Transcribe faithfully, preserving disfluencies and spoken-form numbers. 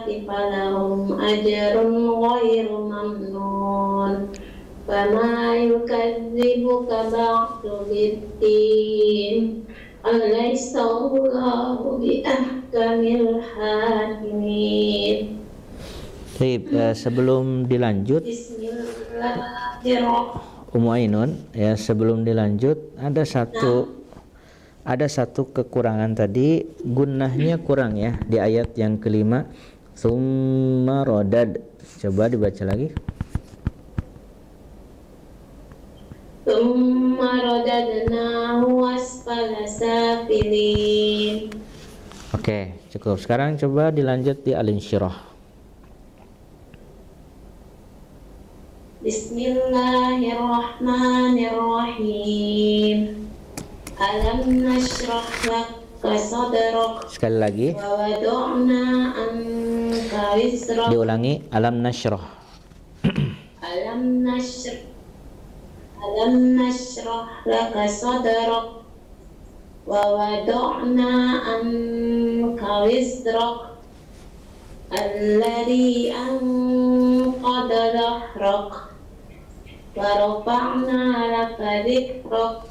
falahum ajrun ghairu mamnun fama yukadzibuka ba'du biddin alaysa Allahu bi ahkamil hakimin. Baik, uh, sebelum dilanjut Ummu Ainun, ya sebelum dilanjut ada satu ada satu kekurangan tadi, gunnahnya kurang ya di ayat yang kelima. Tsumma rodad, coba dibaca lagi. Tsumma rodadnahu asfala safilin. Oke, cukup. Sekarang coba dilanjut di Al-Insyirah. Bismillahirrahmanirrahim. Alam nashrah laka sadrak. Sekali lagi. Wa wada'na anka wizrak. Diulangi. Alam nashrah. Alam nashrah. Alam nashrah laka sadrak. Wa wada'na anka wizrak. Alladhi anqadha dhahrak. Wa rafa'na laka dhikrak.